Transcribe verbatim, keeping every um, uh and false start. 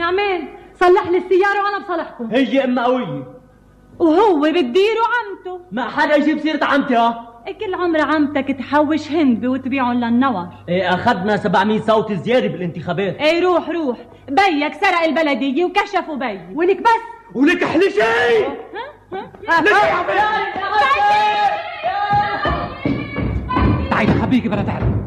نعمين صلح لي السيارة وأنا بصلحكم. هي أم قوية وهو بديره عمته. ما حدا يجيب سيرة عمتي. ها كل عمر عمتك تحوش هند وتبيعهم للنور. ايه اخذنا سبعمية صوت زيادة بالانتخابات. ايه روح روح، بيك سرق البلدية وكشفوا بي. ولك بس ولك احلى شيء. تعي حبيبي بلا تعرف